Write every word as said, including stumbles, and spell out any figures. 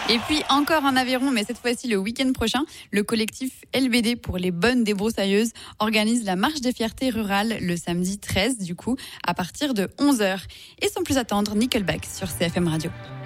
Et puis encore en Aveyron, mais cette fois-ci le week-end prochain, le collectif L B D pour les bonnes débroussailleuses organise la marche des fiertés rurales le samedi treize du coup à partir de onze heures. Et sans plus attendre, Nickelback sur C F M Radio.